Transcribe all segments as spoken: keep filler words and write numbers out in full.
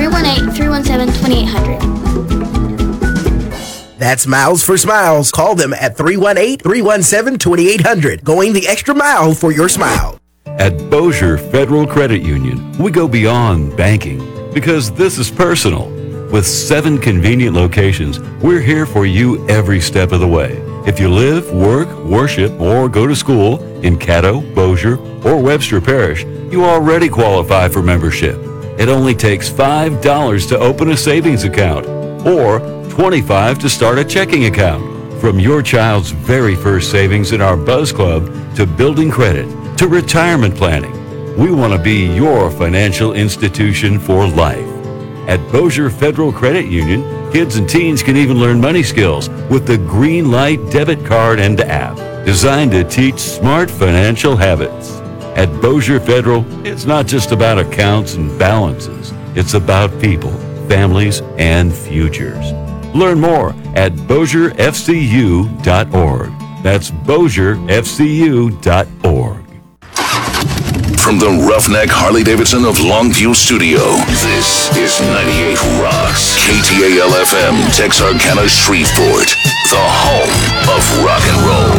three one eight, three one seven, two eight zero zero. That's Miles for Smiles. Call them at three one eight, three one seven, two eight zero zero. Going the extra mile for your smile. At Bossier Federal Credit Union, we go beyond banking because this is personal. With seven convenient locations, we're here for you every step of the way. If you live, work, worship, or go to school in Caddo, Bossier, or Webster Parish, you already qualify for membership. It only takes five dollars to open a savings account or twenty-five dollars to start a checking account. From your child's very first savings in our Buzz Club to building credit to retirement planning, we want to be your financial institution for life. At Bossier Federal Credit Union, kids and teens can even learn money skills with the Green Light debit card and app, designed to teach smart financial habits. At Bossier Federal, it's not just about accounts and balances. It's about people, families, and futures. Learn more at bossier f c u dot org. That's bossier f c u dot org. From the Roughneck Harley-Davidson of Longview Studio, this is ninety-eight Rocks, K T A L F M, Texarkana, Shreveport, the home of rock and roll.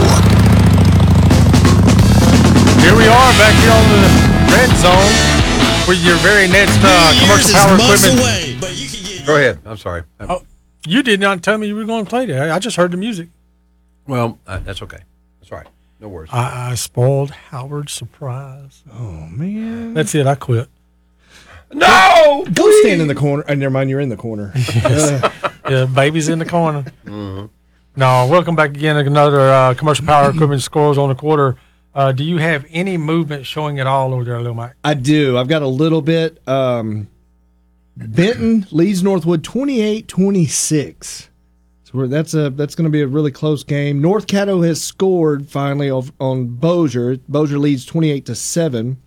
Here we are back here on the Red Zone with your very next uh, commercial power equipment. Away, but you can get Go ahead. I'm sorry. Oh, you did not tell me you were going to play that. I just heard the music. Well, uh, that's okay. That's all right. No worries. I, I spoiled Howard's surprise. Oh, man. That's it. I quit. No! Go please. Stand in the corner. Uh, never mind, you're in the corner. Yes. Yeah, baby's in the corner. Mm-hmm. No, welcome back again. Another uh, commercial power equipment scores on the quarter. Uh, do you have any movement showing at all over there, Lil Mike? I do. I've got a little bit. Um, Benton leads Northwood twenty-eight twenty-six. So we're, that's a that's going to be a really close game. North Caddo has scored finally on, on Bossier. Bossier leads twenty-eight to seven.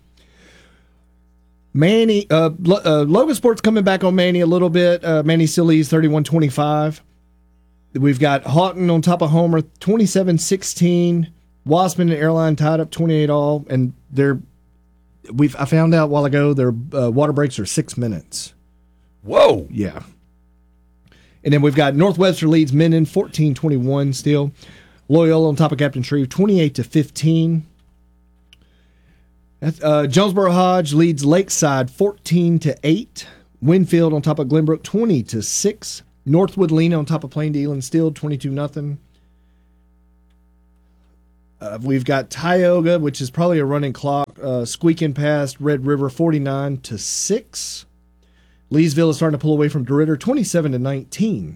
Manny, uh, uh, Logansport's coming back on Manny a little bit. Uh, Manny still leads thirty-one twenty-five. We've got Houghton on top of Homer, twenty-seven sixteen. Wassman and Airline tied up twenty-eight all, and they're we've I found out a while ago their uh, water breaks are six minutes. Whoa! Yeah. And then we've got Northwestern leads Minden fourteen twenty-one still. Loyola on top of Captain Shreve twenty-eight to fifteen. That's, uh, Jonesboro Hodge leads Lakeside fourteen to eight. Winfield on top of Glenbrook twenty to six. Northwood Lena on top of Plain Dealing still twenty-two nothing. Uh, we've got Tioga, which is probably a running clock, uh, squeaking past Red River forty-nine to six. Leesville is starting to pull away from DeRidder twenty-seven to nineteen.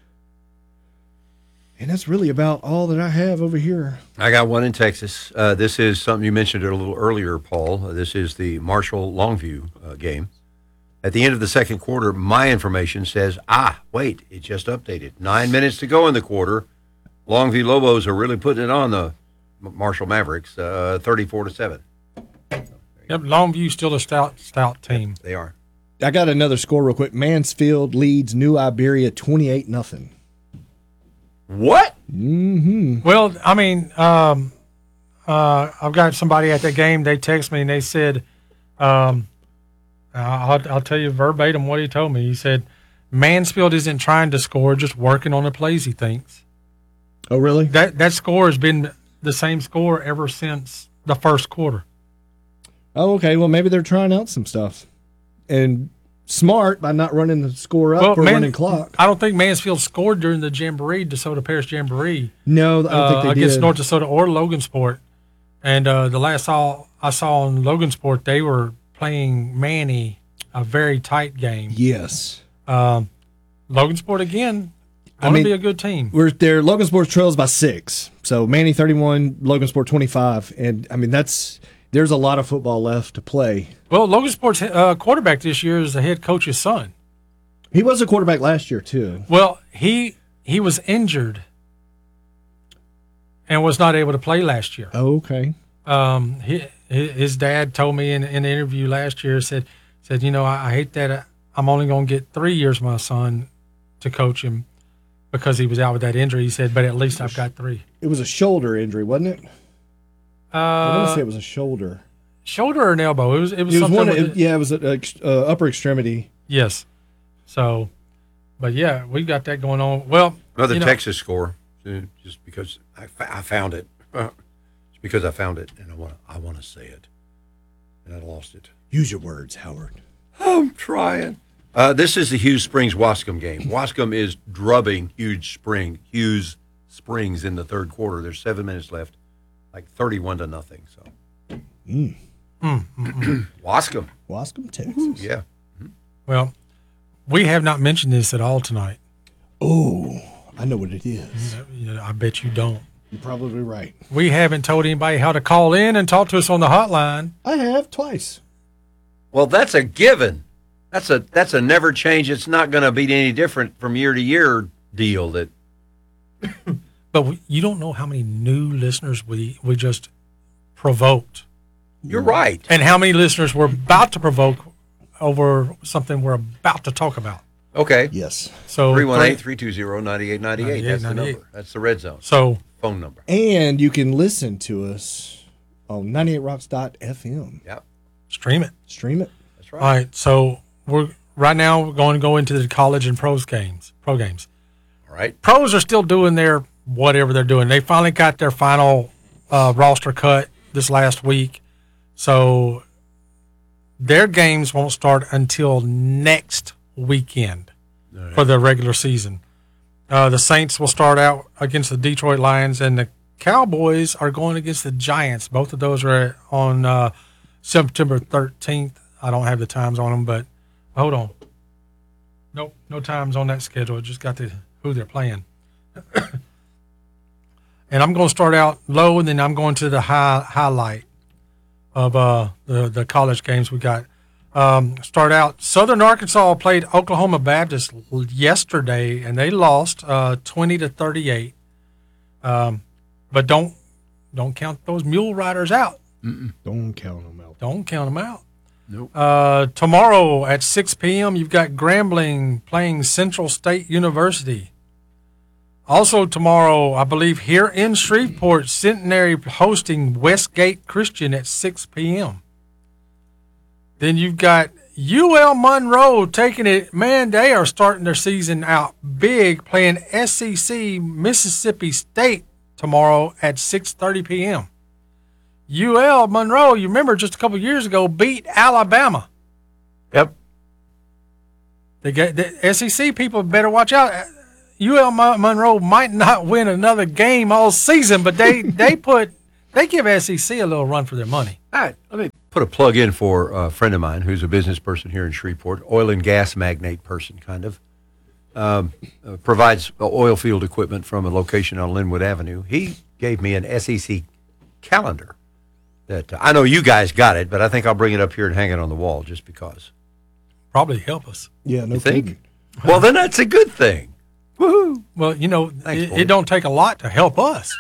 And that's really about all that I have over here. I got one in Texas. Uh, this is something you mentioned a little earlier, Paul. Uh, this is the Marshall-Longview uh, game. At the end of the second quarter, my information says, ah, wait, it just updated. Nine minutes to go in the quarter. Longview Lobos are really putting it on the Marshall Mavericks, uh, thirty-four to seven. Yep, Longview's still a stout, stout team. They are. I got another score real quick. Mansfield leads New Iberia twenty-eight nothing. What? Mm-hmm. Well, I mean, um, uh, I've got somebody at that game. They text me and they said, um, I'll, I'll tell you verbatim what he told me. He said, Mansfield isn't trying to score, just working on the plays he thinks. Oh, really? That that score has been the same score ever since the first quarter. Oh, okay. Well, maybe they're trying out some stuff. And smart by not running the score up well, or Man, running clock. I don't think Mansfield scored during the Jamboree, DeSoto Parish Jamboree. No, I don't uh, think they against did. North DeSoto or Logansport. And uh, the last saw I saw on Logansport, they were playing Manny, a very tight game. Yes. Um, Logansport again, I going mean, to be a good team. We're there. Logansport trails by six. So Manny thirty-one, Logansport twenty-five, and I mean that's there's a lot of football left to play. Well, Logansport's uh, quarterback this year is the head coach's son. He was a quarterback last year too. Well, he he was injured and was not able to play last year. Oh, okay. Um, he, his dad told me in, in an interview last year, said, said you know, I, I hate that I'm only going to get three years of my son to coach him because he was out with that injury. He said, but at least I've got three. It was a shoulder injury, wasn't it? Uh, I want to say it was a shoulder. Shoulder or an elbow? It was. It was, It was something one. with It, it. yeah, it was an uh, upper extremity. Yes. So, but yeah, we've got that going on. Well, Another you know, Texas score, uh, just because I, fa- I found it. Uh, Just because I found it, and I want I want to say it, and I lost it. Use your words, Howard. I'm trying. Uh, this is the Hughes Springs Wascom game. Wascom is drubbing Hughes Spring Hughes Springs in the third quarter. There's seven minutes left, like thirty-one to nothing. So, Mm. Wascom, Wascom, Texas. yeah. Well, we have not mentioned this at all tonight. Oh, I know what it is. You know, I bet you don't. You're probably right. We haven't told anybody how to call in and talk to us on the hotline. I have twice. Well, that's a given. That's a that's a never change. It's not going to be any different from year to year deal. That But we, you don't know how many new listeners we, we just provoked. you're right. And how many listeners we're about to provoke over something we're about to talk about. Okay. Yes. So three one eight, three two zero, nine eight nine eight. That's the ninety-eight. number. That's the red zone. So Phone number. And you can listen to us on ninety-eight rocks dot f m. Yep. stream it. Stream it. That's All right. right. So we're right now we're going to go into the college and pros games. Pro games. All right. Pros are still doing their whatever they're doing. They finally got their final uh, roster cut this last week, so their games won't start until next weekend for the regular season. Uh, the Saints will start out against the Detroit Lions, and the Cowboys are going against the Giants. Both of those are on uh, September thirteenth. I don't have the times on them, but hold on. Nope, no times on that schedule. Just got the who they're playing. And I'm going to start out low, and then I'm going to the high highlight of uh, the the college games we got. Um, start out. Southern Arkansas played Oklahoma Baptist yesterday, and they lost uh, twenty to thirty-eight. Um, but don't don't count those mule riders out. Don't count them out. Don't count them out. Nope. Uh, tomorrow at six p.m., you've got Grambling playing Central State University. Also tomorrow, I believe, here in Shreveport, Centenary hosting Westgate Christian at six p.m. Then you've got U L Monroe taking it. Man, they are starting their season out big, playing S E C Mississippi State tomorrow at six thirty p.m. U L Monroe, you remember just a couple years ago, beat Alabama. Yep. They get the S E C people better watch out. U L Mon- Monroe might not win another game all season, but they they put they give S E C a little run for their money. All right, let me put a plug in for a friend of mine who's a business person here in Shreveport, oil and gas magnate person, kind of. Um, uh, provides oil field equipment from a location on Linwood Avenue. He gave me an S E C calendar that uh, I know you guys got it, but I think I'll bring it up here and hang it on the wall just because. Probably help us. Yeah, no You think? kidding. Well, then that's a good thing. Woohoo! Well, you know, Thanks, it, boy. it don't take a lot to help us.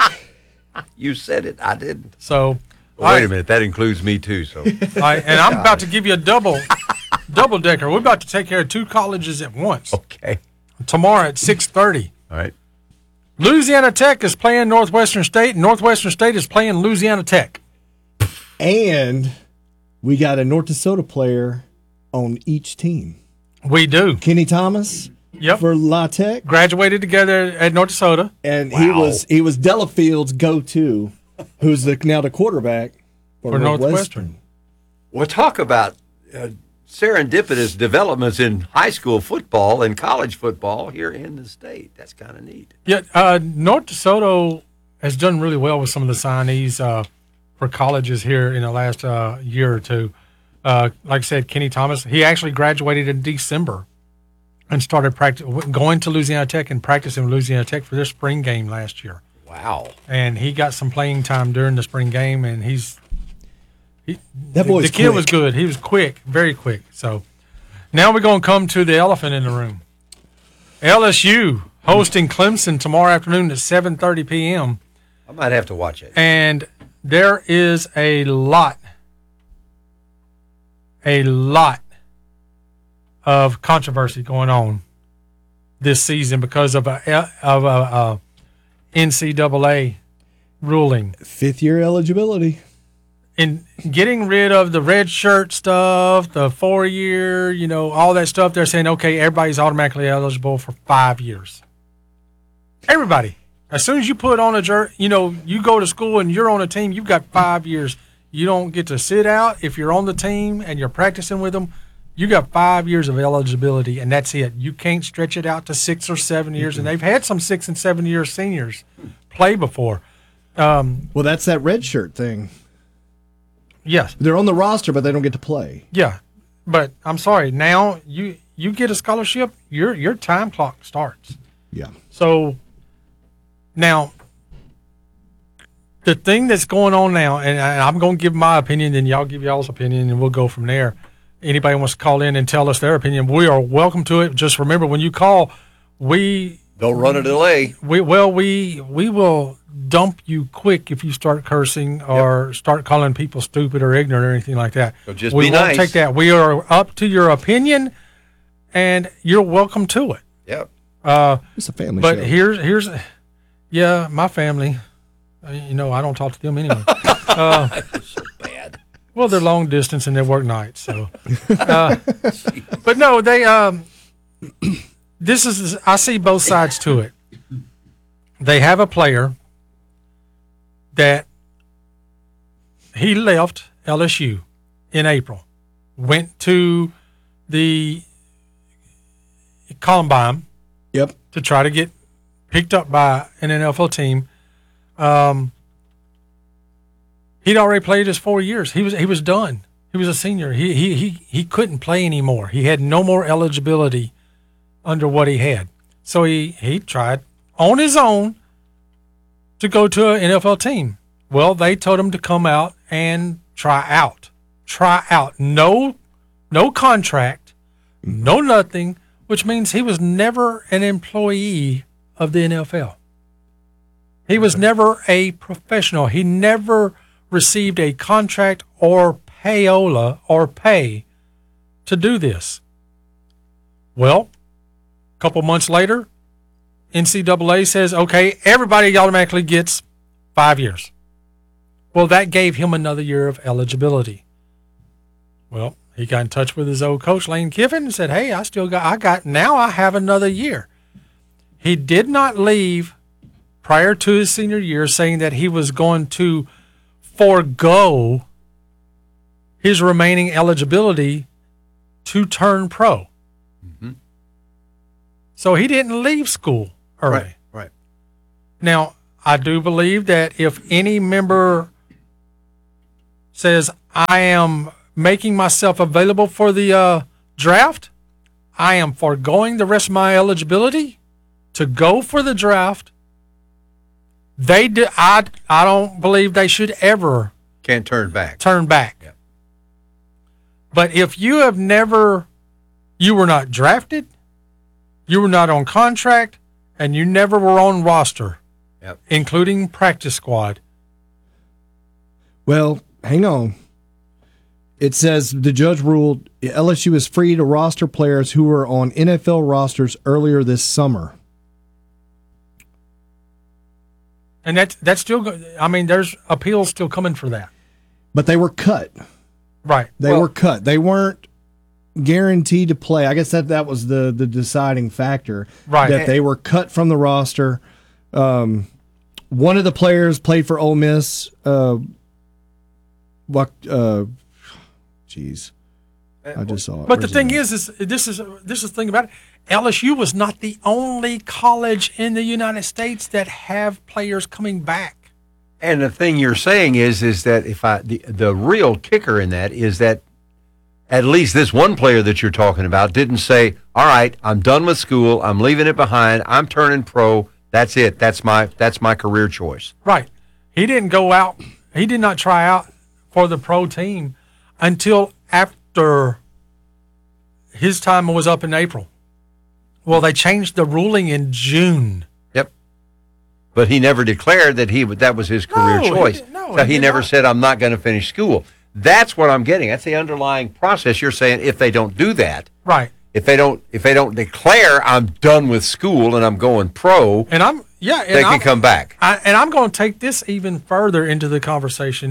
You said it. I didn't. So, Well, all wait right, a minute. That includes me too. So all right, and I'm about to give you a double double decker. We're about to take care of two colleges at once. okay. Tomorrow at six thirty. All right. Louisiana Tech is playing Northwestern State, and Northwestern State is playing Louisiana Tech. And we got a North Dakota player on each team. We do. Kenny Thomas Yep. for La Tech, Graduated together at North Dakota. and he was he was Delafield's go-to, who's the, now the quarterback for, For Northwestern. Northwestern. Well, talk about uh, serendipitous developments in high school football and college football here in the state. That's kind of neat. Yeah, uh, North DeSoto has done really well with some of the signees uh, for colleges here in the last uh, year or two. Uh, like I said, Kenny Thomas, he actually graduated in December and started practice, going to Louisiana Tech and practicing with Louisiana Tech for their spring game last year. Wow. And he got some playing time during the spring game, and he's he, That boy's the kid quick. was good. He was quick, very quick. So now we're going to come to the elephant in the room. L S U hosting Clemson tomorrow afternoon at seven thirty p.m. I might have to watch it. And there is a lot, a lot of controversy going on this season because of a, of a, a N C double A ruling. Fifth year eligibility. in getting rid of the red shirt stuff, the four year, you know, all that stuff, they're saying, okay, everybody's automatically eligible for five years. Everybody. As soon as you put on a jer, you know, you go to school and you're on a team, you've got five years. You don't get to sit out. If you're on the team and you're practicing with them, you got five years of eligibility, and that's it. You can't stretch it out to six or seven years, and they've had some six and seven year seniors play before. Um, Well, that's that red shirt thing. yes. They're on the roster, but they don't get to play. Yeah, but I'm sorry. Now you you get a scholarship, your your time clock starts. Yeah. So now the thing that's going on now, and I- I'm going to give my opinion, then y'all give y'all's opinion, and we'll go from there. Anybody wants to call in and tell us their opinion, we are welcome to it. Just remember, when you call, we Don't run a delay. we well we we will dump you quick if you start cursing or start calling people stupid or ignorant or anything like that. So just we be won't nice. take that. We are up to your opinion, and you're welcome to it. Yep. Uh, It's a family but show. here's here's yeah, my family. uh, You know, I don't talk to them anyway. uh, So bad. well, they're long distance and they work nights, so. Uh, but no, they. Um, this is I see both sides to it. They have a player that he left L S U in April, went to the Columbine Yep. to try to get picked up by an N F L team. Um, he'd already played his four years. He was he was done. He was a senior. He he he he couldn't play anymore. He had no more eligibility under what he had. So he he tried on his own to go to an N F L team. Well, they told him to come out and try out. Try out. No no contract, no nothing, which means he was never an employee of the N F L. He was never a professional. He never received a contract or payola or pay to do this. Well, a couple months later, N C double A says, okay, everybody automatically gets five years. Well, that gave him another year of eligibility. Well, he got in touch with his old coach, Lane Kiffin, and said, hey, I still got, I got, now I have another year. He did not leave prior to his senior year saying that he was going to forego his remaining eligibility to turn pro. Mm-hmm. So he didn't leave school early. Right. Right. Now, I do believe that if any member says, I am making myself available for the uh, draft, I am foregoing the rest of my eligibility to go for the draft, they do, I, I don't believe they should ever Can't turn back. turn back. Yep. But if you have never, you were not drafted, you were not on contract, and you never were on roster, Yep. including practice squad. Well, hang on. It says the judge ruled L S U is free to roster players who were on N F L rosters earlier this summer. And that's that's still. go- I mean, there's appeals still coming for that. But they were cut. Right. They Well, were cut. They weren't guaranteed to play. I guess that that was the the deciding factor. Right. That they were cut from the roster. Um, one of the players played for Ole Miss. Uh, what? Uh, jeez, I just saw it. But the Where's thing it? is, is this is this is the thing about it. L S U was not the only college in the United States that have players coming back. And the thing you're saying is, is that if I the, the real kicker in that is that at least this one player that you're talking about didn't say, "All right, I'm done with school. I'm leaving it behind. I'm turning pro. That's it. That's my that's my career choice." Right. He didn't go out. He did not try out for the pro team until after his time was up in April. Well, they changed the ruling in June. Yep. But he never declared that he would that was his career No, he choice. didn't- no, so he he did never not. said, "I'm not going to finish school." That's what I'm getting. That's the underlying process. You're saying if they don't do that, Right. if they don't if they don't declare I'm done with school and I'm going pro, And I'm yeah, and they can I'm, come back. I, and I'm going to take this even further into the conversation.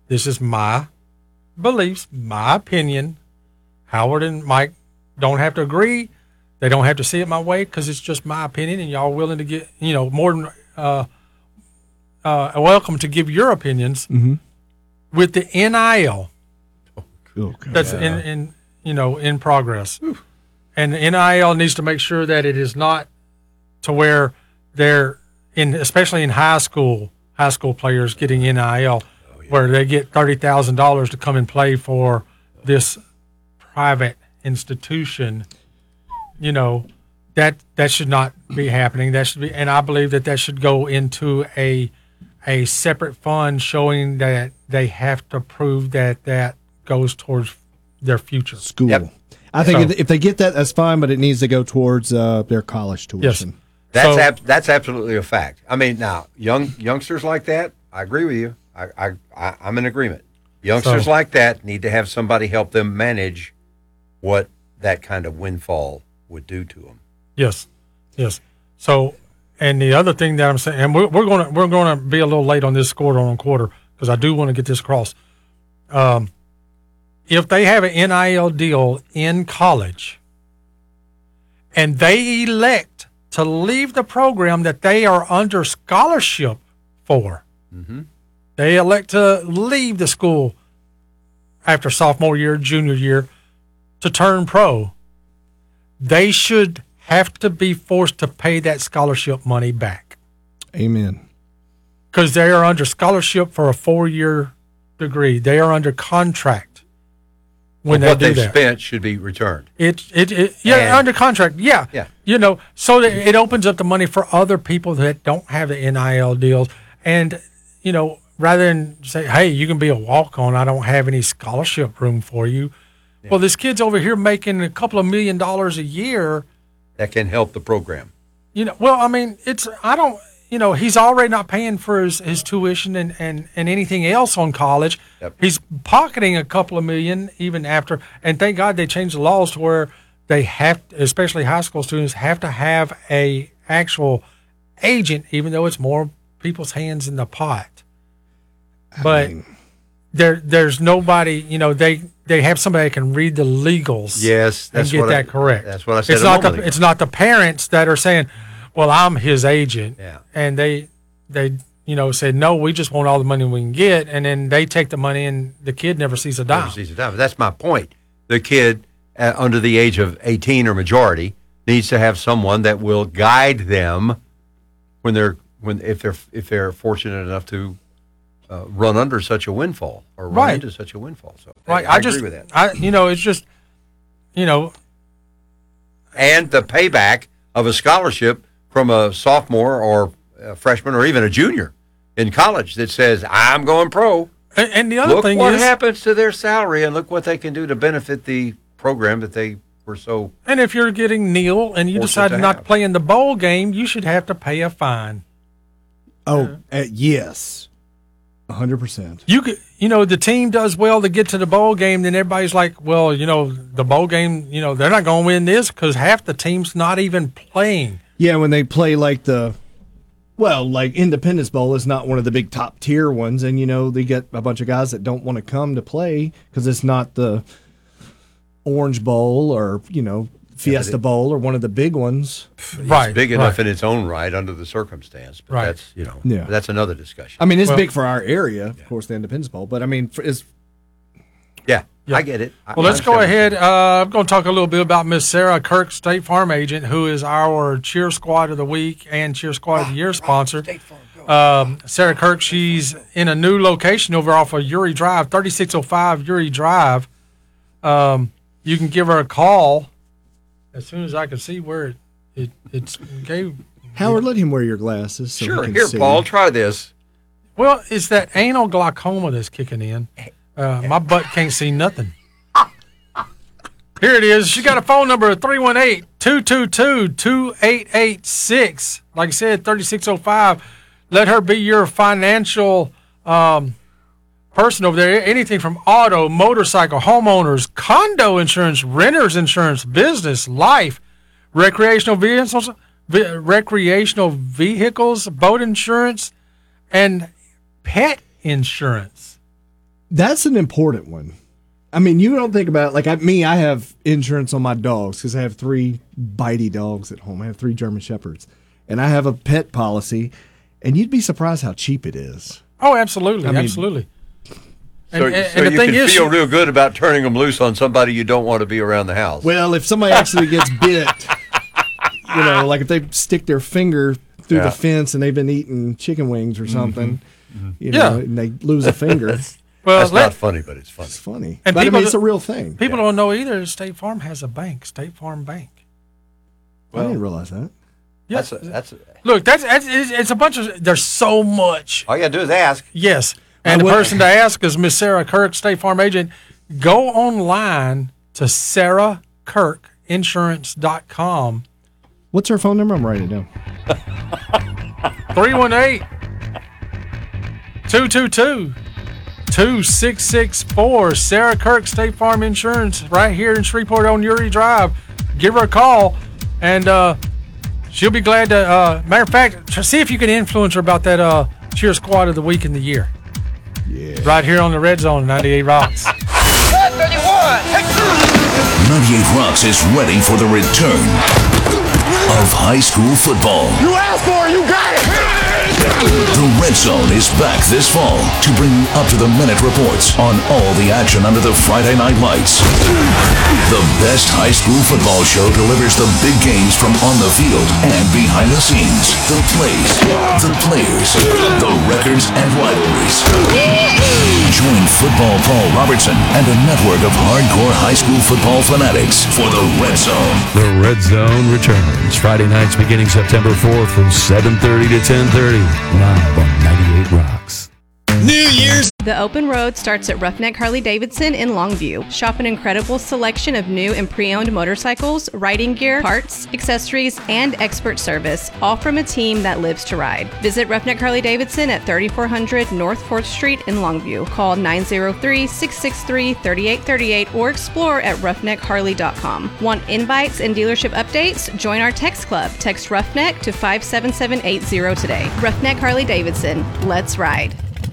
this is my beliefs, my opinion. Howard and Mike don't have to agree. They don't have to see it my way because it's just my opinion, and y'all willing to get, you know, more than uh, uh, welcome to give your opinions. Mm-hmm. With the N I L Okay. that's in, in, you know, in progress. Oof. And the N I L needs to make sure that it is not to where they're in, especially in high school, high school players getting N I L, oh, yeah. where they get thirty thousand dollars to come and play for this private institution. You know, that that should not be happening. That should be, and I believe that that should go into a a separate fund showing that they have to prove that that goes towards their future. School. Yep. I think So- if- if they get that, that's fine, but it needs to go towards uh, their college tuition. That's So- ab- that's absolutely a fact. I mean, now young youngsters like that, I agree with you. I, I, I I'm in agreement. Youngsters So- like that need to have somebody help them manage what that kind of windfall would do to them. Yes, yes. So, and the other thing that I'm saying, and we're, we're going to we're going to be a little late on this quarter on quarter because I do want to get this across. Um, if they have an N I L deal in college, and they elect to leave the program that they are under scholarship for, Mm-hmm. they elect to leave the school after sophomore year, junior year, to turn pro. They should have to be forced to pay that scholarship money back Amen. because they are under scholarship for a four-year degree. They are under contract when they what do they've that. spent should be returned. It, it, it, yeah, And- under contract, yeah, Yeah. You know, so that it opens up the money for other people that don't have the N I L deals, and you know, rather than say, "Hey, you can be a walk-on. I don't have any scholarship room for you." Yeah. Well, this kid's over here making a couple of million dollars a year. That can help the program. You know, well, I mean, it's I don't. You know, he's already not paying for his, his tuition and, and, and anything else on college. Yep. He's pocketing a couple of million even after. And thank God they changed the laws to where they have, especially high school students, have to have a actual agent, even though it's more people's hands in the pot. But there there's nobody. You know, they they have somebody that can read the legals. Yes, and that's get what I- that correct. that's what I said It's a not moment the ago. it's not the parents that are saying, well, I'm his agent. Yeah. And they, they, you know, said, no, we just want all the money we can get. And then they take the money and the kid never sees a dime. Never sees a dime. That's my point. The kid uh, under the age of eighteen or majority needs to have someone that will guide them when they're when if they're if they're fortunate enough to uh, run under such a windfall or run Right. into such a windfall. So Right. I, I, agree just, with that. I, you know, it's just, you know, And the payback of a scholarship from a sophomore or a freshman or even a junior in college that says, I'm going pro. and, and the other Look thing what is, happens to their salary and look what they can do to benefit the program that they were so. and if you're getting Neil and you Forced decide to not to have. play in the bowl game, you should have to pay a fine. Oh, uh, yes. one hundred percent. You could, you know, the team does well to get to the bowl game, then everybody's like, well, you know, the bowl game, you know, they're not going to win this because half the team's not even playing. Yeah, when they play like the, well, like Independence Bowl is not one of the big top tier ones, and you know they get a bunch of guys that don't want to come to play because it's not the Orange Bowl or you know Fiesta it- Bowl or one of the big ones. Right. It's big enough right. in its own right under the circumstance, but Right. that's you know Yeah. that's another discussion. I mean, it's Well- big for our area, of course, the Independence Bowl, but I mean, for, it's yeah, Yeah. I get it. I- Well, let's I go understand. ahead. Uh, I'm going to talk a little bit about Miss Sarah Kirk, State Farm agent, who is our Cheer Squad of the Week and Cheer Squad of the Year sponsor. Um, Sarah Kirk, she's in a new location over off of Uri Drive, thirty-six oh five Uri Drive. Um, you can give her a call as soon as I can see where it, it it's okay. Howard. Let him wear your glasses. So Sure, he can here, see. Paul, try this. Well, it's that anal glaucoma that's kicking in. Uh, my butt can't see nothing. Here it is. She got a phone number of three one eight, two two two, two eight eight six. Like I said, thirty-six oh five. Let her be your financial um, person over there. Anything from auto, motorcycle, homeowners, condo insurance, renters insurance, business, life, recreational vehicles, ve- recreational vehicles, boat insurance, and pet insurance. That's an important one. I mean, you don't think about it. Like I, me, I have insurance on my dogs because I have three bitey dogs at home. I have three German Shepherds, and I have a pet policy, and you'd be surprised how cheap it is. Oh, absolutely, I mean, absolutely. So, And, and, so and the you thing can is, feel real good about turning them loose on somebody you don't want to be around the house. Well, if somebody actually gets bit, you know, like if they stick their finger through Yeah. the fence and they've been eating chicken wings or something, Mm-hmm. you know, Yeah. and they lose a finger, well, That's let- not funny, but it's funny. it's funny. And but I people mean, it's that- a real thing. people don't know either. State Farm has a bank, State Farm Bank. I didn't realize that. That's a, that's a, Look, that's, that's it's, it's a bunch of. There's so much. all you got to do is ask. Yes, and I the will- person to ask is Miss Sarah Kirk, State Farm agent. Go online to sarah kirk insurance dot com. What's her phone number? I'm writing it down. three one eight, two two two, two six six four. Sarah Kirk, State Farm Insurance, right here in Shreveport on Uri Drive. Give her a call, and uh, she'll be glad to. Uh, matter of fact, tr- see if you can influence her about that uh, cheer squad of the week and the year. Yeah. Right here on the Red Zone, ninety-eight Rocks. ninety-eight Rocks is ready for the return of high school football. You asked for it, you got it! The Red Zone is back this fall to bring you up-to-the-minute reports on all the action under the Friday night lights. The best high school football show delivers the big games from on the field and behind the scenes. The plays, the players, the records and rivalries. Join Football Paul Robertson and a network of hardcore high school football fanatics for the Red Zone. The Red Zone returns Friday nights beginning September fourth from seven thirty to ten thirty, live on ninety-eight Rocks. New Year's. The open road starts at Roughneck Harley Davidson in Longview. Shop an incredible selection of new and pre-owned motorcycles, riding gear, parts, accessories, and expert service, all from a team that lives to ride. Visit Roughneck Harley Davidson at thirty-four hundred North fourth Street in Longview. Call nine oh three, six six three, three eight three eight or explore at roughneck harley dot com. Want invites and dealership updates? Join our text club. Text Roughneck to five seven seven eight zero today. Roughneck Harley Davidson. Let's ride.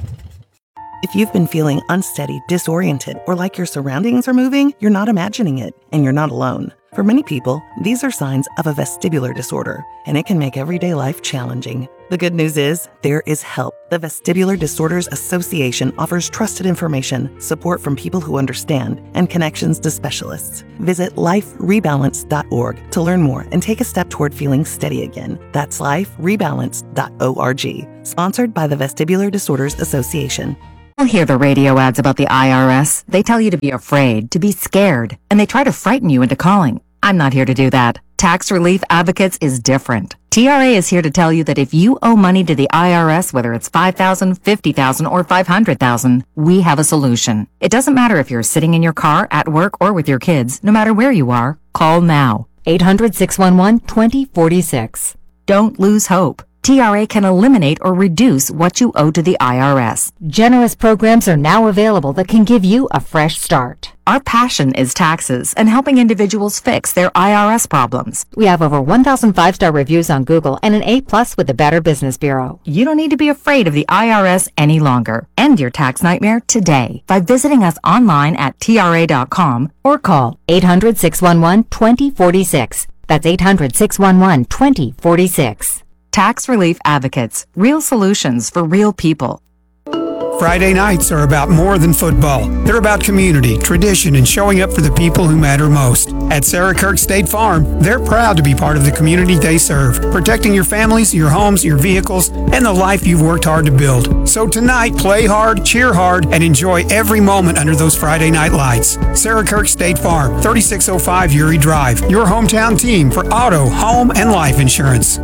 If you've been feeling unsteady, disoriented, or like your surroundings are moving, you're not imagining it, and you're not alone. For many people, these are signs of a vestibular disorder, and it can make everyday life challenging. The good news is, there is help. The Vestibular Disorders Association offers trusted information, support from people who understand, and connections to specialists. Visit life rebalance dot org to learn more and take a step toward feeling steady again. That's life rebalance dot org. Sponsored by the Vestibular Disorders Association. You'll hear the radio ads about the I R S. They tell you to be afraid, to be scared, and they try to frighten you into calling. I'm not here to do that. Tax Relief Advocates is different. T R A is here to tell you that if you owe money to the I R S, whether it's five thousand dollars, fifty thousand dollars, or five hundred thousand dollars, we have a solution. It doesn't matter if you're sitting in your car, at work, or with your kids. No matter where you are, call now. eight hundred, six one one, two zero four six. Don't lose hope. T R A can eliminate or reduce what you owe to the I R S. Generous programs are now available that can give you a fresh start. Our passion is taxes and helping individuals fix their I R S problems. We have over one thousand five-star reviews on Google and an A plus with the Better Business Bureau. You don't need to be afraid of the I R S any longer. End your tax nightmare today by visiting us online at T R A dot com or call eight hundred, six one one, two zero four six. That's eight hundred, six one one, two zero four six. Tax Relief Advocates. Real solutions for real people. Friday nights are about more than football. They're about community, tradition, and showing up for the people who matter most. At Sarah Kirk State Farm, they're proud to be part of the community they serve, protecting your families, your homes, your vehicles, and the life you've worked hard to build. So tonight, play hard, cheer hard, and enjoy every moment under those Friday night lights. Sarah Kirk State Farm, thirty-six oh five Uri Drive, your hometown team for auto, home, and life insurance.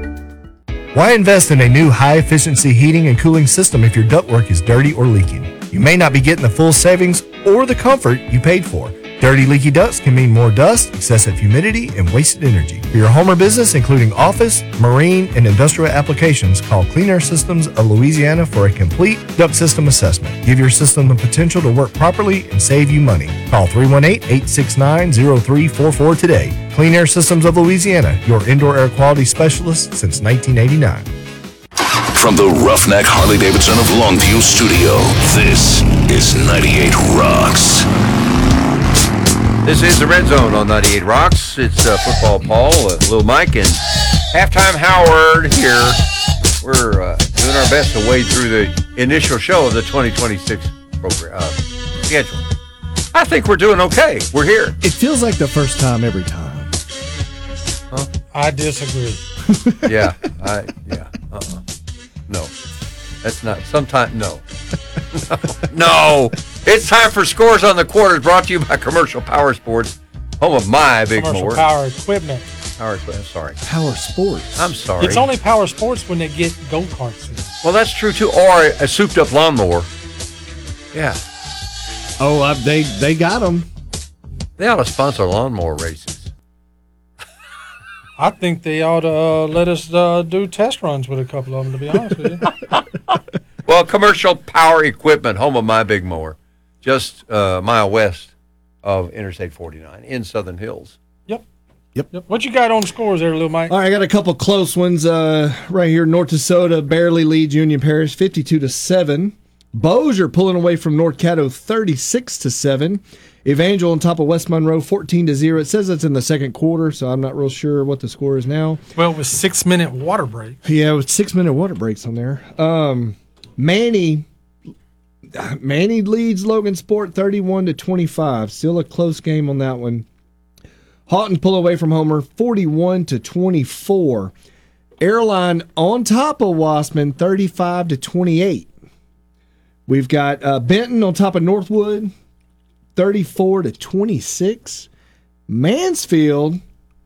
Why invest in a new high-efficiency heating and cooling system if your ductwork is dirty or leaking? You may not be getting the full savings or the comfort you paid for. Dirty, leaky ducts can mean more dust, excessive humidity, and wasted energy. For your home or business, including office, marine, and industrial applications, call Clean Air Systems of Louisiana for a complete duct system assessment. Give your system the potential to work properly and save you money. Call three one eight, eight six nine, zero three four four today. Clean Air Systems of Louisiana, your indoor air quality specialist since nineteen eighty-nine. From the Roughneck Harley-Davidson of Longview studio, this is ninety-eight Rocks. This is the Red Zone on ninety-eight Rocks. It's uh, Football Paul, uh, Lil Mike, and Halftime Howard here. We're uh, doing our best to wade through the initial show of the twenty twenty-six program uh, schedule. I think we're doing okay. We're here. It feels like the first time every time. Huh? I disagree. yeah, I yeah. Uh-uh. No, that's not. Sometimes no. no, no. It's time for Scores on the Quarters, brought to you by Commercial Power Sports, home of my big Commercial mower. Power Equipment. Power Equipment. Sorry. Power Sports. I'm sorry. It's only Power Sports when they get go karts in. Well, that's true too. Or a, a souped-up lawnmower. Yeah. Oh, uh, they they got them. They ought to sponsor lawnmower races. I think they ought to uh, let us uh, do test runs with a couple of them, to be honest with you. Well, Commercial Power Equipment, home of my big mower, just uh, a mile west of Interstate forty-nine in Southern Hills. Yep. Yep. Yep. What you got on scores there, Lil Mike? All right, I got a couple close ones uh, right here. North Dakota barely leads Union Parish fifty-two to seven. Bossier pulling away from North Caddo thirty-six to seven. Evangel on top of West Monroe fourteen to zero. It says it's in the second quarter, so I'm not real sure what the score is now. Well, it was six minute water break. Yeah, it was six minute water breaks on there. Um, Manny Manny leads Logan Sport thirty-one to twenty-five. Still a close game on that one. Houghton pull away from Homer forty-one to twenty-four. Airline on top of Wassman thirty-five to twenty-eight. We've got uh, Benton on top of Northwood thirty-four to twenty-six. Mansfield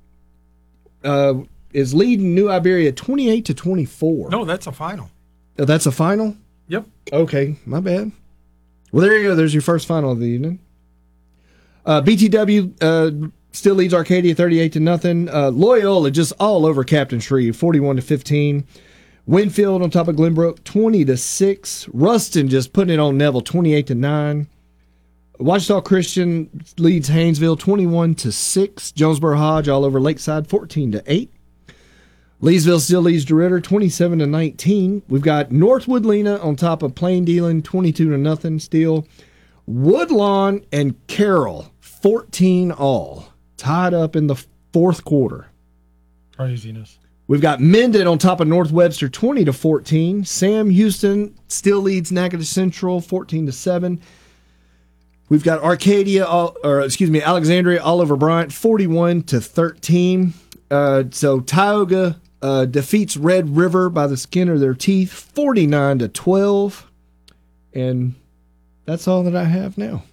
uh, is leading New Iberia twenty-eight to twenty-four. No, that's a final. Oh, that's a final? Yep. Okay, my bad. Well, there you go. There's your first final of the evening. Uh, B T W uh, still leads Arcadia thirty-eight to nothing. Uh, Loyola just all over Captain Shreve, forty-one to fifteen. Winfield on top of Glenbrook, twenty to six. Ruston just putting it on Neville, twenty-eight to nine. Ouachita Christian leads Haynesville, twenty-one to six. Jonesboro Hodge all over Lakeside, fourteen to eight. Leesville still leads DeRidder, twenty-seven to nineteen. We've got Northwood Lena on top of Plain Dealing, twenty-two to nothing still. Woodlawn and Carroll, fourteen all, tied up in the fourth quarter. Craziness. We've got Mendon on top of North Webster, twenty to fourteen. Sam Houston still leads Natchitoches Central, fourteen to seven. We've got Arcadia, all, or excuse me, Alexandria Oliver Bryant, forty-one to thirteen. Uh, so Tioga uh, defeats Red River by the skin of their teeth, forty-nine to twelve. And that's all that I have now.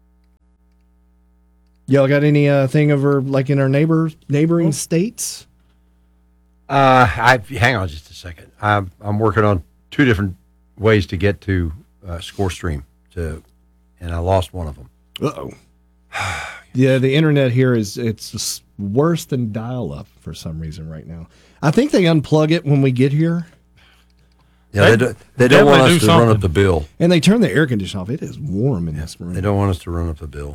Y'all got any uh, thing over like in our neighbors, neighboring oh. states? Uh, I hang on just a second. I'm I'm working on two different ways to get to uh, ScoreStream to. And I lost one of them. Uh-oh. Yeah, the internet here is it's worse than dial-up for some reason right now. I think they unplug it when we get here. Yeah, they, they, do, they don't want us do to something. run up the bill. And they turn the air conditioner off. It is warm in yeah, this room. They don't want us to run up the bill.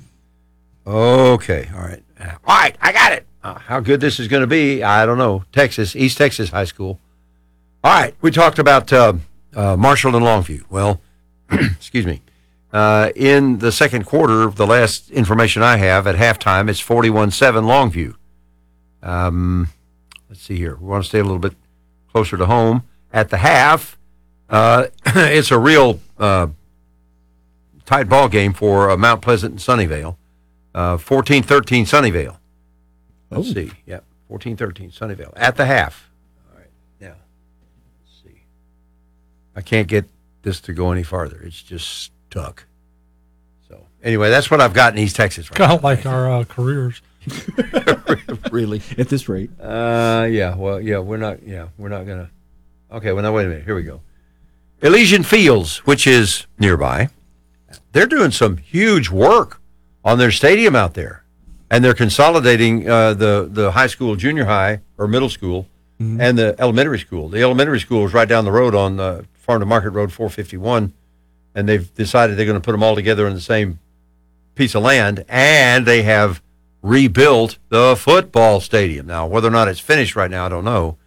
Okay, all right. All right, I got it. Uh, how good this is going to be, I don't know. Texas, East Texas High School. All right, we talked about uh, uh, Marshall and Longview. Well, excuse me. Uh, in the second quarter, the last information I have at halftime, it's forty-one seven Longview. Um, let's see here. We want to stay a little bit closer to home. At the half, uh, it's a real uh, tight ball game for uh, Mount Pleasant and Sunnyvale. Uh, fourteen thirteen Sunnyvale. Let's oh. see. Yep, fourteen thirteen Sunnyvale. At the half. All right. Now, let's see. I can't get this to go any farther. It's just stuck. So anyway, that's what I've got in East Texas right kind now. of like our uh, careers. Really, at this rate. Uh, yeah. Well, yeah. We're not. Yeah, we're not gonna. Okay. Well, now wait a minute. Here we go. Elysian Fields, which is nearby, they're doing some huge work on their stadium out there, and they're consolidating uh, the the high school, junior high, or middle school, mm-hmm. and the elementary school. The elementary school is right down the road on uh, Farm to Market Road four fifty-one. And they've decided they're going to put them all together in the same piece of land, and they have rebuilt the football stadium. Now, whether or not it's finished right now, I don't know,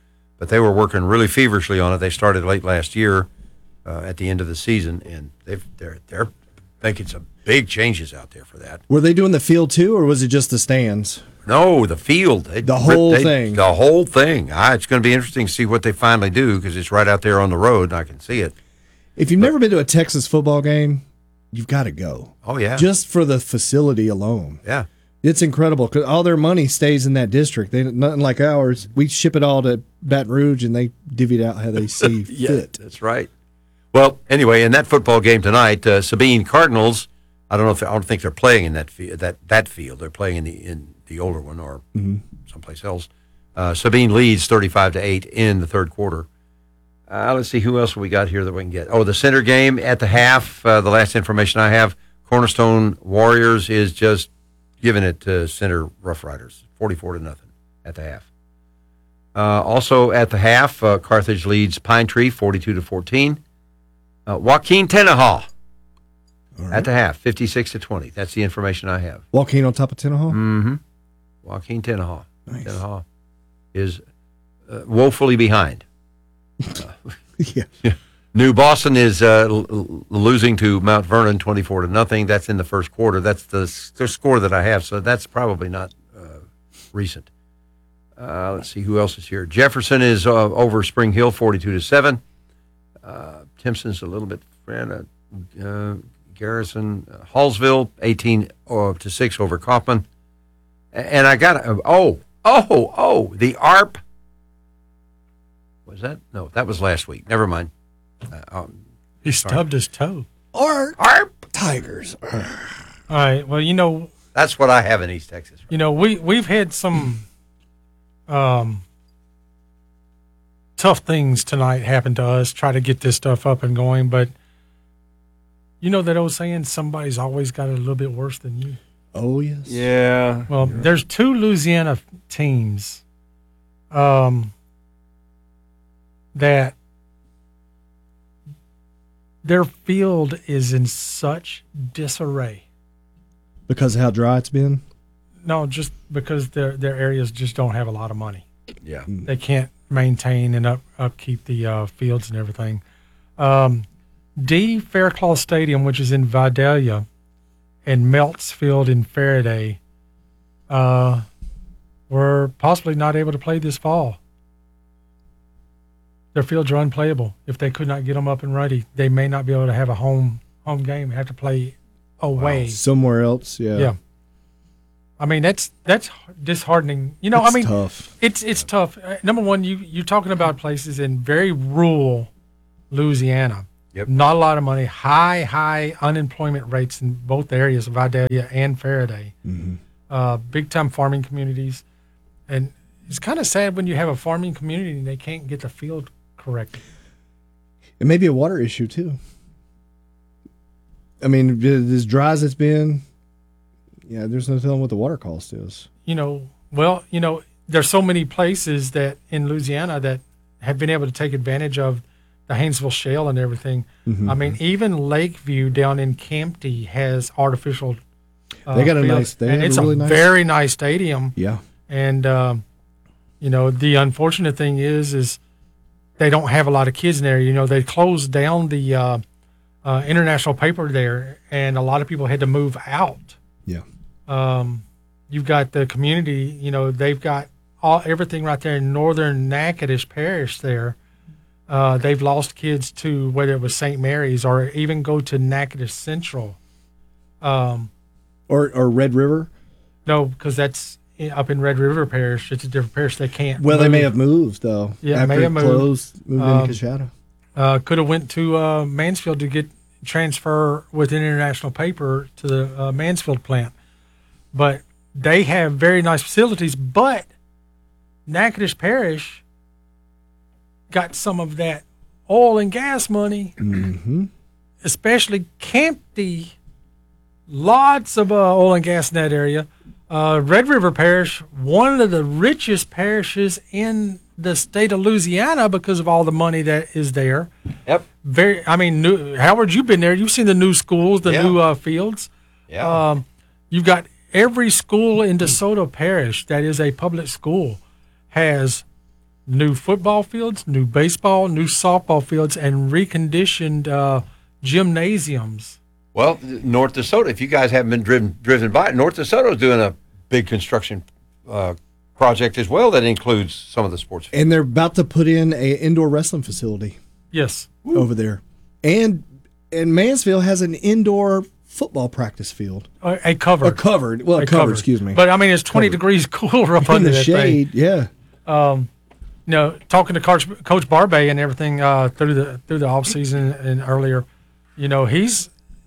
but they were working really feverishly on it. They started late last year uh, at the end of the season, and they've, they're they're making some big changes out there for that. Were they doing the field too, or was it just the stands? No, the field. They, the whole they, thing. The whole thing. Ah, it's going to be interesting to see what they finally do because it's right out there on the road, and I can see it. If you've but, never been to a Texas football game, you've got to go. Oh, yeah. Just for the facility alone. Yeah. It's incredible because all their money stays in that district. They nothing like ours. We ship it all to Baton Rouge, and they divvy it out how they see yeah, fit. That's right. Well, anyway, in that football game tonight, uh, Sabine Cardinals. I don't know if I don't think they're playing in that field. That that field, they're playing in the in the older one or mm-hmm. someplace else. Uh, Sabine leads thirty-five to eight in the third quarter. Uh, let's see who else we got here that we can get. Oh, the center game at the half. Uh, the last information I have, Cornerstone Warriors is just giving it to Center Rough Riders, forty-four to nothing at the half. Uh, also at the half, uh, Carthage leads Pine Tree, forty-two to fourteen. Uh, Joaquin Tenaha right. at the half, fifty-six to twenty. That's the information I have. Joaquin on top of Tenaha? Mm-hmm. Joaquin Tenaha. Nice. Tenaha is uh, woefully behind. Uh, yeah. New Boston is uh, l- l- losing to Mount Vernon, twenty-four to nothing. That's in the first quarter. That's the, the score that I have, so that's probably not uh, recent. Uh, let's see who else is here. Jefferson is uh, over Spring Hill, forty-two to seven. Uh, Timpson's a little bit friend. Uh, uh, Garrison, uh, Hallsville, eighteen to six over Kaufman. And I got uh, oh oh oh the A R P. Was that no? That was last week. Never mind. Uh, um, he stubbed his toe. Or A R P Tigers. All right. Well, you know that's what I have in East Texas. Right? You know we we've had some um. tough things tonight happen to us, try to get this stuff up and going, but you know that old saying, somebody's always got it a little bit worse than you. Oh, yes. Yeah. Well, right. There's two Louisiana teams um, that their field is in such disarray. Because of how dry it's been? No, just because their their areas just don't have a lot of money. Yeah. They can't maintain and up, upkeep the uh, fields and everything. Um, D. Faircloth Stadium, which is in Vidalia, and Meltz Field in Faraday, uh, were possibly not able to play this fall. Their fields are unplayable. If they could not get them up and ready, they may not be able to have a home home game. They have to play away. Wow. Somewhere else, yeah. Yeah. I mean, that's that's disheartening. You know, it's I mean, tough. it's it's tough. Uh, number one, you you're talking about places in very rural Louisiana. Yep. Not a lot of money. High high unemployment rates in both areas, Vidalia and Faraday. Mm-hmm. Uh, big time farming communities, and it's kind of sad when you have a farming community and they can't get the field correct. It may be a water issue too. I mean, as dry as it's been. Yeah, there's no telling what the water cost is. You know, well, you know, there's so many places that in Louisiana that have been able to take advantage of the Haynesville Shale and everything. Mm-hmm. I mean, even Lakeview down in Campty has artificial. Uh, they got a fields, nice. They and have it's a really a nice, very nice stadium. Yeah. And um, you know, the unfortunate thing is, is they don't have a lot of kids in there. You know, they closed down the uh, uh, International Paper there, and a lot of people had to move out. Yeah. Um, you've got the community, you know, they've got all everything right there in northern Natchitoches Parish there. Uh, they've lost kids to whether it was Saint Mary's or even go to Natchitoches Central. Um, or or Red River? No, because that's in, up in Red River Parish. It's a different parish. They can't Well, move. they may have moved, though. Yeah, after may have it moved. closed, moved Um, into Coshada. Uh, could have went to uh, Mansfield to get transfer with International Paper to the uh, Mansfield plant. But they have very nice facilities, but Natchitoches Parish got some of that oil and gas money, mm-hmm. especially Campty. Lots of uh, oil and gas in that area. Uh, Red River Parish, one of the richest parishes in the state of Louisiana because of all the money that is there. Yep. Very. I mean, new, Howard, you've been there. You've seen the new schools, the Yeah. new uh, fields. Yeah. Um, you've got every school in DeSoto Parish that is a public school has new football fields, new baseball, new softball fields, and reconditioned uh, gymnasiums. Well, North DeSoto, if you guys haven't been driven driven by it, North DeSoto is doing a big construction uh, project as well that includes some of the sports fields. And they're about to put in a indoor wrestling facility. Yes. Over there. And and Mansfield has an indoor football practice field. Uh, a covered. A covered. Well, a, A covered, covered. excuse me. But, I mean, it's twenty Covered. degrees cooler up In under the that shade, thing. yeah. Um, you know, talking to Coach, Coach Barbay and everything uh, through the through the off season and earlier, you know, he's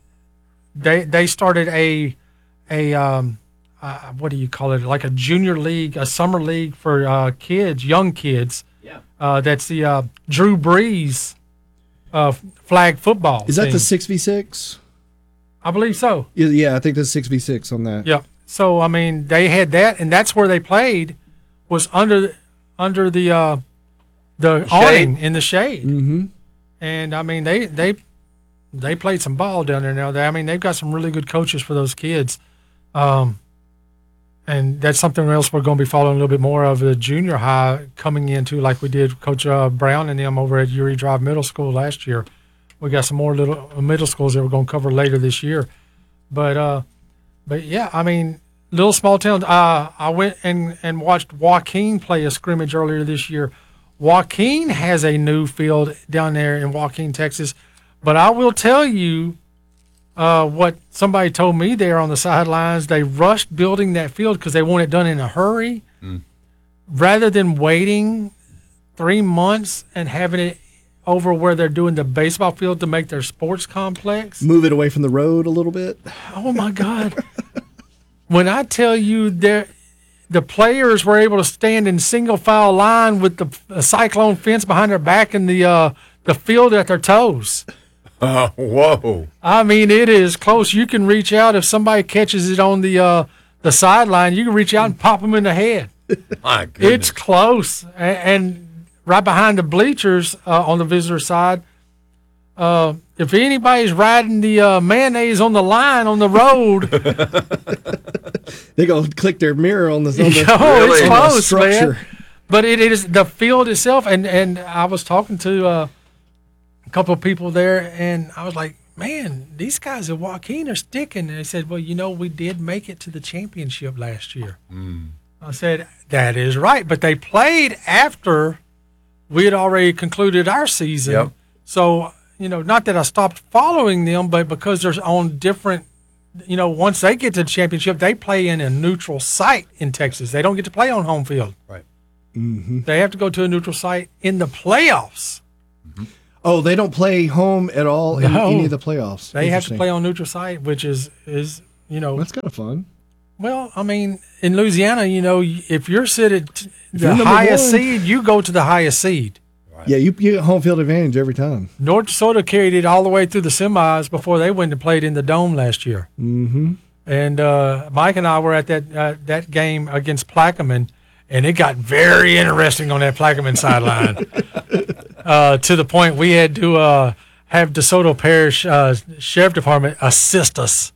they they started a a um, uh, what do you call it? Like a junior league, a summer league for uh, kids, young kids. Yeah. Uh, that's the uh, Drew Brees uh, flag football. Is that team. the six v six? I believe so. Yeah, yeah, I think that's six v six on that. Yeah. So I mean, they had that, and that's where they played, was under under the uh, the awning in the shade. Mm-hmm. And I mean, they they they played some ball down there now. They, I mean, they've got some really good coaches for those kids, um, and that's something else we're going to be following a little bit more of the junior high coming into, like we did Coach uh, Brown and them over at Uri Drive Middle School last year. We got some more little uh, middle schools that we're going to cover later this year, but. Uh, But yeah, I mean, little small town. Uh, I went and, and watched Joaquin play a scrimmage earlier this year. Joaquin has a new field down there in Joaquin, Texas. But I will tell you uh, what somebody told me there on the sidelines. They rushed building that field because they want it done in a hurry, Mm. rather than waiting three months and having it over where they're doing the baseball field to make their sports complex. Move it away from the road a little bit. Oh my God! When I tell you there, the players were able to stand in single file line with the a cyclone fence behind their back and the uh, the field at their toes. Uh, whoa! I mean, it is close. You can reach out if somebody catches it on the uh, the sideline. You can reach out and pop them in the head. My goodness. It's close, and, and right behind the bleachers uh, on the visitor side. Uh, if anybody's riding the uh, mayonnaise on the line on the road, They go click their mirror on the, on the, oh, it's on the close, structure. man. But it is the field itself, and and I was talking to uh, a couple of people there, and I was like, man, these guys at Joaquin are sticking. And they said, well, you know, we did make it to the championship last year. Mm. I said, that is right, but they played after we had already concluded our season. Yep. So, you know, not that I stopped following them, but because they're on different, you know, once they get to the championship, they play in a neutral site in Texas. They don't get to play on home field. Right. Mm-hmm. They have to go to a neutral site in the playoffs. Oh, they don't play home at all in No. any of the playoffs. They have to Interesting. play on neutral site, which is, is you know. That's kind of fun. Well, I mean, in Louisiana, you know, if you're sitting t- If the you're number highest one. seed, you go to the highest seed. Yeah, you, you get home field advantage every time. North Dakota carried it all the way through the semis before they went and played in the Dome last year. Mm-hmm. And uh, Mike and I were at that uh, that game against Plaquemine, and it got very interesting on that Plaquemine sideline uh, to the point we had to uh, have DeSoto Parish uh, Sheriff Department assist us.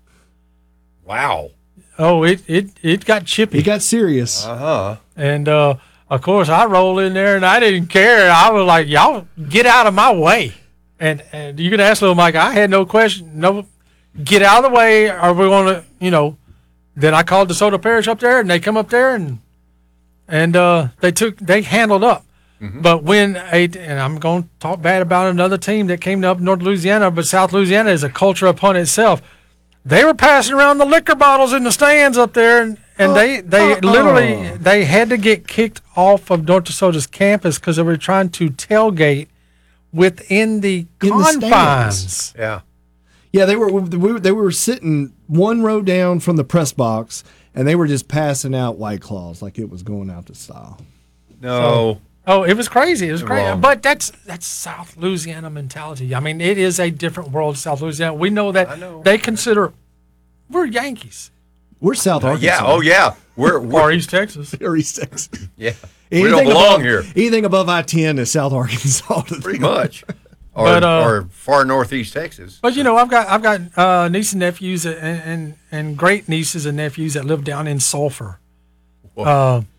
Wow. Oh, it it, it got chippy. It got serious. Uh-huh. And, uh, of course, I rolled in there, and I didn't care. I was like, y'all get out of my way. And and you can ask little Mike, I had no question. No, get out of the way, or we're going to, you know. Then I called DeSoto Parish up there, and they come up there, and and uh, they took they handled up. Mm-hmm. But when a, and I'm going to talk bad about another team that came up North Louisiana, but South Louisiana is a culture upon itself. They were passing around the liquor bottles in the stands up there, and, and they they uh-uh. literally they had to get kicked off of North DeSoto's campus because they were trying to tailgate within the In the confines. stands. Yeah. Yeah, they were, we were they were sitting one row down from the press box, and they were just passing out White Claws like it was going out to style. No. Oh, it was crazy. It was crazy. Wrong. But that's that's South Louisiana mentality. I mean, it is a different world, South Louisiana. We know that I know. they consider we're Yankees. We're South Arkansas. Yeah. Oh, yeah. We're, we're Or East Texas. Or East Texas. yeah. we don't Anything belong above, here. Anything above I ten is South Arkansas. Pretty much. Or, But, uh, or far northeast Texas. But you know, I've got I've got uh, nieces and nephews and, and and great nieces and nephews that live down in Sulphur. Whoa. Uh,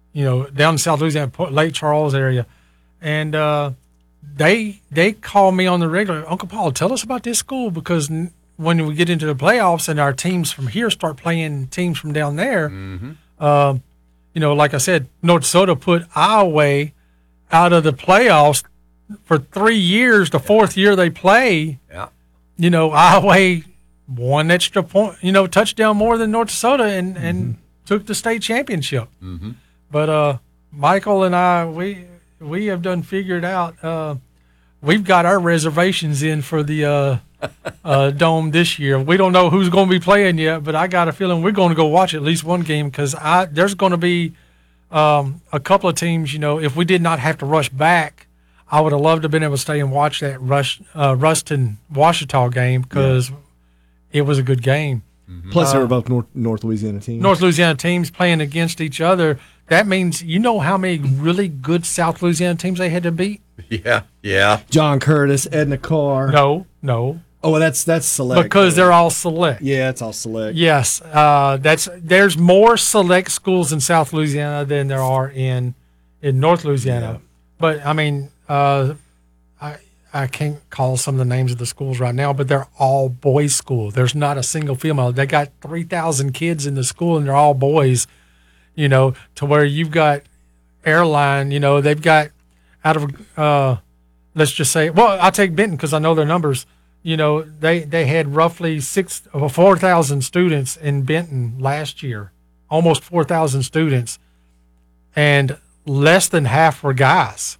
you know, down in South Louisiana, Lake Charles area, and uh, they they call me on the regular. Uncle Paul, tell us about this school, because n- when we get into the playoffs and our teams from here start playing teams from down there, Mm-hmm. uh, you know, like I said, North Dakota put Iowa out of the playoffs for three years. The fourth year they play, Yeah. you know, Iowa one extra point, you know, touchdown more than North Dakota, and, mm-hmm. and took the state championship. Mm-hmm. But uh, Michael and I, we we have done figured out. Uh, we've got our reservations in for the uh, uh, Dome this year. We don't know who's going to be playing yet, but I got a feeling we're going to go watch at least one game, because I there's going to be um, a couple of teams. You know, if we did not have to rush back, I would have loved to have been able to stay and watch that Rush, uh, Ruston Washita game, because. Yeah. It was a good game. Mm-hmm. Plus, they were both North, North Louisiana teams. North Louisiana teams playing against each other. That means, you know how many really good South Louisiana teams they had to beat? Yeah, yeah. John Curtis, Edna Carr. No, no. Oh, well, that's that's select. Because they're all select. Yeah, it's all select. Yes, uh, that's there's more select schools in South Louisiana than there are in in North Louisiana. Yeah. But I mean, uh, I. I can't call some of the names of the schools right now, but they're all boys' school. There's not a single female. They got three thousand kids in the school, and they're all boys, you know, to where you've got Airline, you know, they've got out of, uh, let's just say, well, I'll take Benton because I know their numbers. You know, they, they had roughly six, four thousand students in Benton last year, almost four thousand students, and less than half were guys.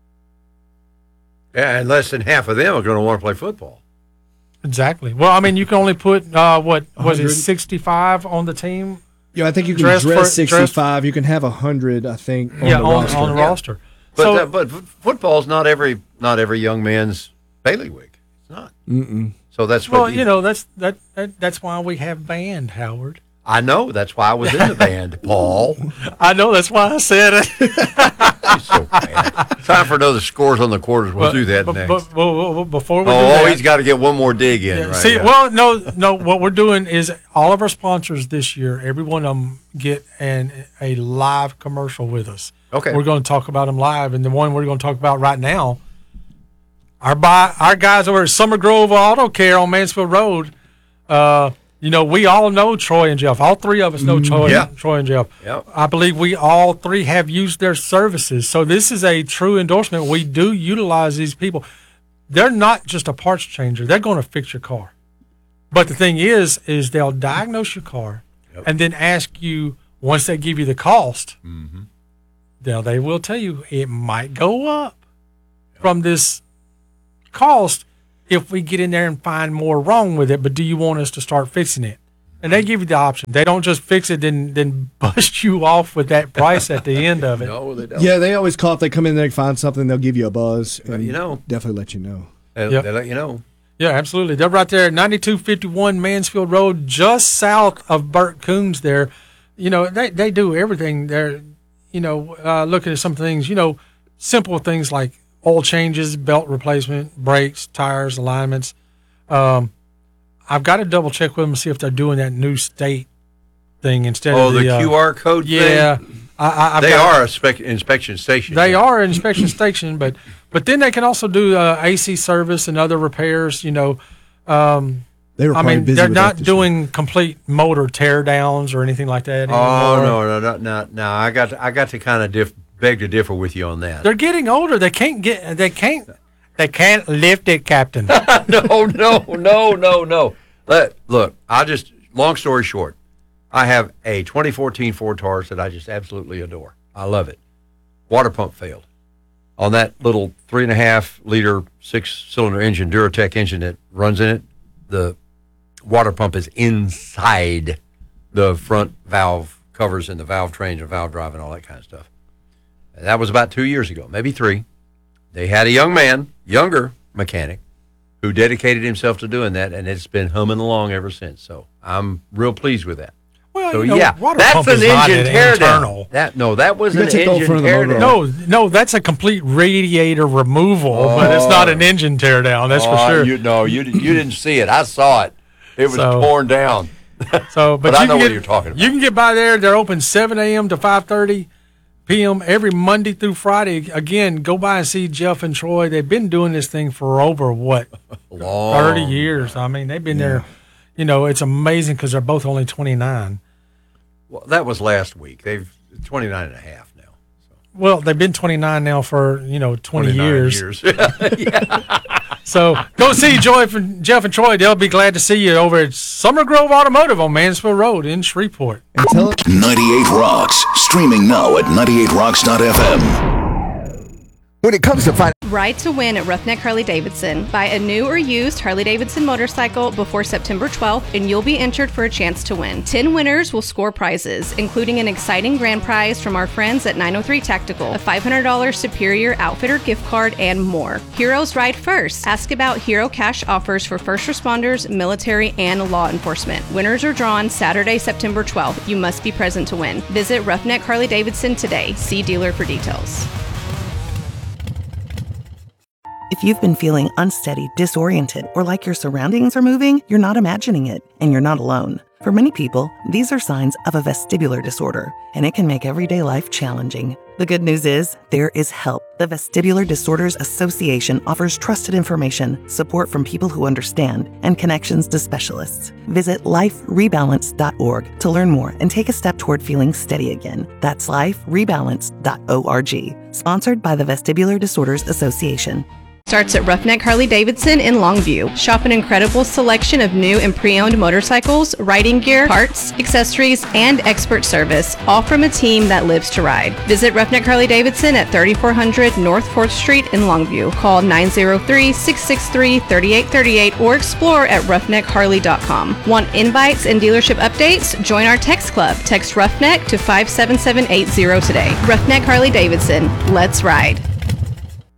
Yeah, and less than half of them are going to want to play football. Exactly. Well, I mean, you can only put, uh, what, was it, sixty-five on the team? Yeah, I think you can dress, dress for, sixty-five. Dress, you can have one hundred, I think, on yeah, the on, roster. on the yeah. roster. But, so, uh, but football's not every not every young man's bailiwick. It's not. Mm-mm. So that's what well, you, you know, that's that, that that's why we have band, Howard. I know. That's why I was in the band, Paul. I know. That's why I said it. He's so bad. Time for another scores on the quarters. We'll but, do that but, next. But, but, but before we oh, do that, oh, he's got to get one more dig in. Yeah, right see, now. well, no, no. What we're doing is all of our sponsors this year, every one of them get an a live commercial with us. Okay. We're going to talk about them live, and the one we're going to talk about right now, our buy, our guys over at Summer Grove Auto Care on Mansfield Road. Uh, You know, we all know Troy and Jeff. All three of us know Troy, yeah. Troy and Jeff. Yep. I believe we all three have used their services. So this is a true endorsement. We do utilize these people. They're not just a parts changer. They're going to fix your car. But the thing is, is they'll diagnose your car yep. and then ask you, once they give you the cost, mm-hmm. now they will tell you it might go up yep. from this cost if we get in there and find more wrong with it, but do you want us to start fixing it? And they give you the option. They don't just fix it and then bust you off with that price at the end of it. No, they don't. Yeah, they always call if they come in there and find something, they'll give you a buzz. And you know. Definitely let you know. They, yep. they let you know. Yeah, absolutely. They're right there at ninety-two fifty-one Mansfield Road, just south of Burt Coons there. You know, they, they do everything there. You know, uh, looking at some things, you know, simple things like oil changes, belt replacement, brakes, tires, alignments. Um, I've got to double check with them to see if they're doing that new state thing instead oh, of the, the uh, Q R code yeah, thing? I, I, I've they got, are a spec- inspection station. They are an inspection station, but but then they can also do uh, A C service and other repairs. You know, um, they were I mean, busy they're with not that doing complete motor tear downs or anything like that anymore. Oh no, no, no, no, no! I got to, I got to kind of diff- beg to differ with you on that. They're getting older. They can't get. They can't. They can't lift it, Captain. no, no, no, no, no. Let, look, I'll just, long story short, I have a twenty fourteen Ford Taurus that I just absolutely adore. I love it. Water pump failed. On that little three and a half liter, six cylinder engine, Duratec engine that runs in it, the water pump is inside the front valve covers and the valve trains and valve drive and all that kind of stuff. And that was about two years ago, maybe three. They had a young man, younger mechanic, who dedicated himself to doing that, and it's been humming along ever since. So I'm real pleased with that. Well, so you know, yeah, water that's pump an is not engine an teardown. internal. That no, that was You an gotta take the old engine front of the motor teardown. No, no, that's a complete radiator removal, Oh. but it's not an engine tear down. That's Oh, for sure. You, no, you you didn't see it. I saw it. It was So- torn down. So, but, But you I know can what get, you're talking about. You can get by there. They're open seven a.m. to five thirty p.m. every Monday through Friday. Again, go by and see Jeff and Troy. They've been doing this thing for over, what, Long. thirty years. I mean, they've been yeah. there. You know, it's amazing because they're both only twenty-nine. Well, that was last week. They've twenty-nine and a half now. So. Well, they've been twenty-nine now for, you know, twenty years. years. yeah. So go see Joy from Jeff and Troy. They'll be glad to see you over at Summer Grove Automotive on Mansfield Road in Shreveport. ninety-eight Rocks, streaming now at ninety-eight rocks dot f m. When it comes to finding Ride to win at Roughneck Harley-Davidson. Buy a new or used Harley-Davidson motorcycle before September twelfth, and you'll be entered for a chance to win. Ten winners will score prizes, including an exciting grand prize from our friends at nine oh three Tactical, a five hundred dollars Superior Outfitter gift card, and more. Heroes ride first. Ask about Hero Cash offers for first responders, military, and law enforcement. Winners are drawn Saturday, September twelfth. You must be present to win. Visit Roughneck Harley-Davidson today. See dealer for details. If you've been feeling unsteady, disoriented, or like your surroundings are moving, you're not imagining it, and you're not alone. For many people, these are signs of a vestibular disorder, and it can make everyday life challenging. The good news is, there is help. The Vestibular Disorders Association offers trusted information, support from people who understand, and connections to specialists. Visit life rebalance dot org to learn more and take a step toward feeling steady again. That's life rebalance dot org. Sponsored by the Vestibular Disorders Association. Starts at Roughneck Harley-Davidson in Longview. Shop an incredible selection of new and pre-owned motorcycles, riding gear, parts, accessories, and expert service, all from a team that lives to ride. Visit Roughneck Harley-Davidson at thirty-four hundred North fourth Street in Longview. Call nine oh three, six six three, three eight three eight or explore at roughneck harley dot com. Want invites and dealership updates? Join our text club. Text Roughneck to five seven seven eight zero today. Roughneck Harley-Davidson. Let's ride.